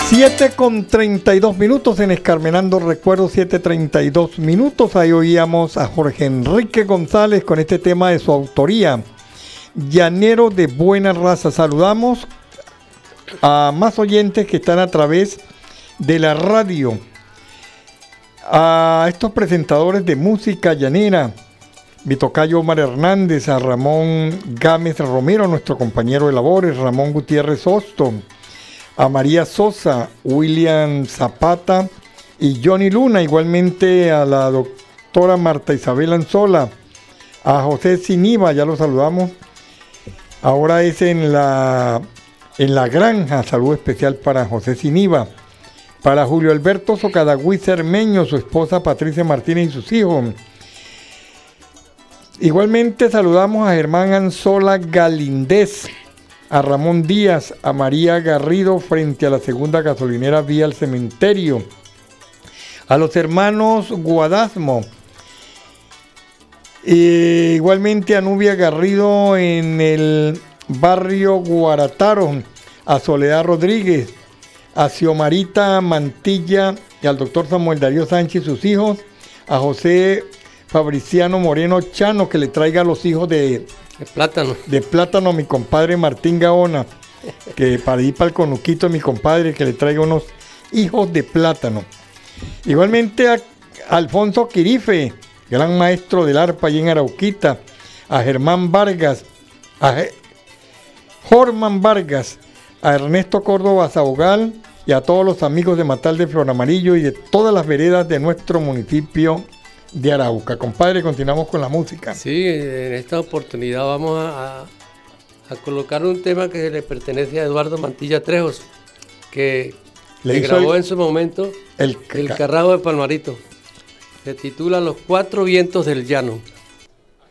7:32 en Escarmenando Recuerdos, 7:32. Ahí oíamos a Jorge Enrique González con este tema de su autoría, Llanero de Buena Raza. Saludamos a más oyentes que están a través de la radio, a estos presentadores de música llanera, mi tocayo Omar Hernández, a Ramón Gámez Romero, nuestro compañero de labores, Ramón Gutiérrez Hosto, a María Sosa, William Zapata y Johnny Luna, igualmente a la doctora Marta Isabel Anzola, a José Siniva, ya lo saludamos, ahora es en la granja, saludo especial para José Siniva, para Julio Alberto Socadagüí Cermeño, su esposa Patricia Martínez y sus hijos. Igualmente saludamos a Germán Anzola Galindez, a Ramón Díaz, a María Garrido frente a la segunda gasolinera vía al cementerio, a los hermanos Guadasmo, igualmente a Nubia Garrido en el barrio Guarataro, a Soledad Rodríguez, a Xiomarita Mantilla y al doctor Samuel Darío Sánchez y sus hijos, a José Fabriciano Moreno Chano, que le traiga a los hijos de plátano a mi compadre Martín Gaona, que para ir para el conuquito mi compadre, que le traiga unos hijos de plátano. Igualmente a Alfonso Quirife, gran maestro del arpa allí en Arauquita, a Germán Vargas, a Jorman Vargas, a Ernesto Córdoba Sabogal y a todos los amigos de Matal de Flor Amarillo y de todas las veredas de nuestro municipio de Arauca. Compadre, continuamos con la música. Sí, en esta oportunidad vamos a colocar un tema que le pertenece a Eduardo Mantilla Trejos, que le grabó en su momento el Carrajo de Palmarito. Se titula Los Cuatro Vientos del Llano.